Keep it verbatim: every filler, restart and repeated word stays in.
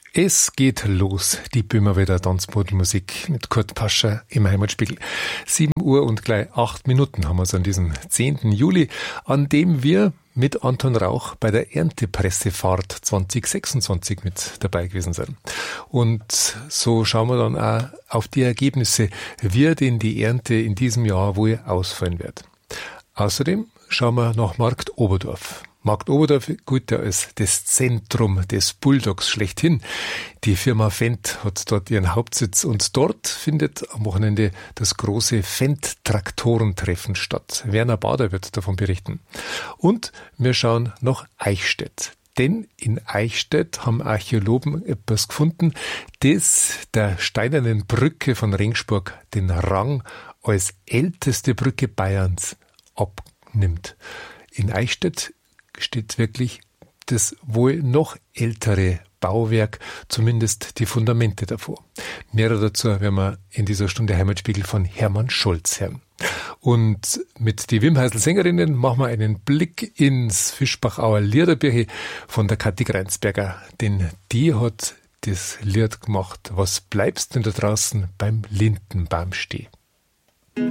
Es geht los, die Böhmerwälder Tanzbodenmusik mit Kurt Pascher im Heimatspiegel. Sieben Uhr und gleich acht Minuten haben wir es an diesem zehnten Juli, an dem wir mit Anton Rauch bei der Erntepressefahrt zwanzig sechsundzwanzig mit dabei gewesen sind. Und so schauen wir dann auch auf die Ergebnisse, wie denn die Ernte in diesem Jahr wohl ausfallen wird. Außerdem schauen wir nach Markt Oberdorf. Markt Oberdorf gilt ja als das Zentrum des Bulldogs schlechthin. Die Firma Fendt hat dort ihren Hauptsitz und dort findet am Wochenende das große Fendt-Traktorentreffen statt. Werner Bader wird davon berichten. Und wir schauen nach Eichstätt. Denn in Eichstätt haben Archäologen etwas gefunden, das der steinernen Brücke von Regensburg den Rang als älteste Brücke Bayerns abnimmt. In Eichstätt steht wirklich das wohl noch ältere Bauwerk, zumindest die Fundamente davor. Mehr dazu werden wir in dieser Stunde Heimatspiegel von Hermann Scholz hören. Und mit die Wimheisel-Sängerinnen machen wir einen Blick ins Fischbachauer Liederbirche von der Kathi Greinsberger, denn die hat das Lied gemacht, was bleibst denn da draußen beim Lindenbaum stehen.